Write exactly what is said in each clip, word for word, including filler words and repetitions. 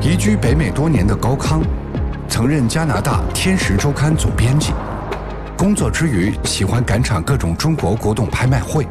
移居北美多年的高康，曾任加拿大《天时周刊》总编辑，工作之余喜欢赶场各种中国古董拍卖会。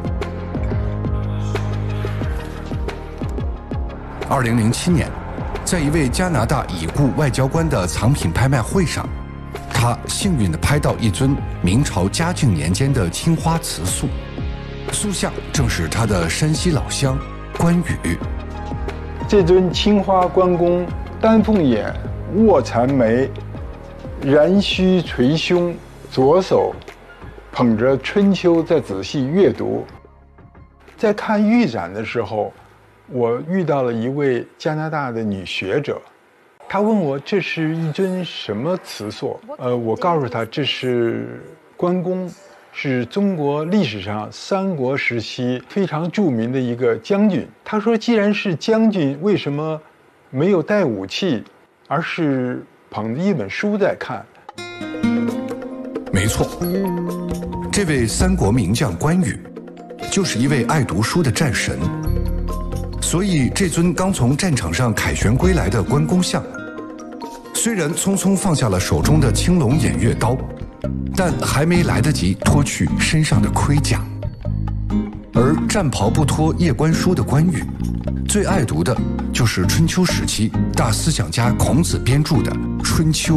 二零零七年，在一位加拿大已故外交官的藏品拍卖会上，他幸运地拍到一尊明朝嘉靖年间的青花瓷塑，塑像正是他的山西老乡关羽。 这尊青花关公，丹凤眼，卧蚕眉，髯须垂胸，左手捧着《春秋》在仔细阅读。在看预展的时候，我遇到了一位加拿大的女学者，她问我这是一尊什么瓷塑？呃，我告诉她这是关公，是中国历史上三国时期非常著名的一个将军。她说，既然是将军，为什么没有带武器，而是捧着一本书在看？ 没错，这位三国名将关羽，就是一位爱读书的战神。所以这尊刚从战场上凯旋归来的关公像，虽然匆匆放下了手中的青龙偃月刀，但还没来得及脱去身上的盔甲。而战袍不脱夜观书的关羽，最爱读的就是春秋时期大思想家孔子编著的《春秋》。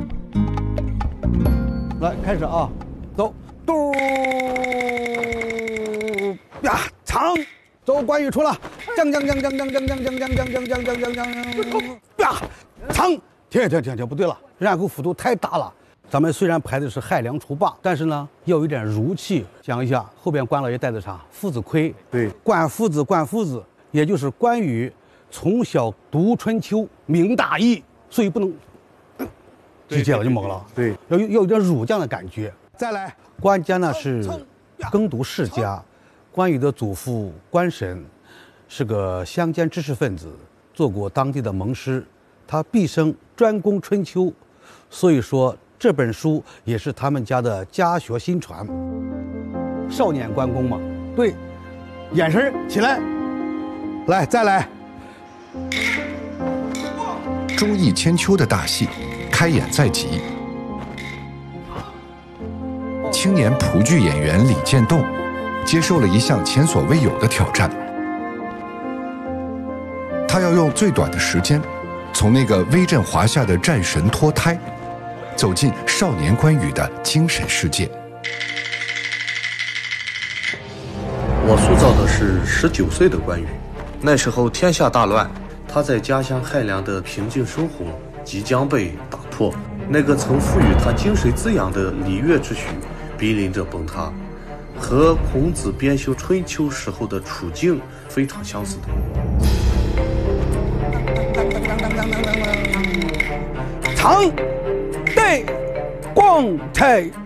来，开始啊，走，嘟呀，长，走，关羽出了，将将将将将将将将将将将将将将将呀，长，停停停停，不对了，然后幅度太大了。咱们虽然排的是亥梁除霸，但是呢，要有点儒气。讲一下，后边关老爷戴的啥？夫子盔。 对， 关夫子，关夫子，也就是关羽从小读春秋，明大义，所以不能直接了就懵了。 对， 要有要有点儒将的感觉。再来，关家呢是耕读世家，关羽的祖父关神是个乡间知识分子，做过当地的盟师，他毕生专攻春秋，所以说这本书也是他们家的家学心传。少年关公嘛，对，眼神起来，来再来。 忠义千秋的大戏开演在即，青年蒲剧演员李建栋接受了一项前所未有的挑战，他要用最短的时间，从那个威震华夏的战神脱胎，走进少年关羽的精神世界。 我塑造的是十九岁的关羽，那时候天下大乱，他在家乡汉阳的平静生活即将被打破，那个曾赋予他精神滋养的礼乐秩序濒临着崩塌，和孔子编修《春秋》时候的处境非常相似的。 长，对，光彩。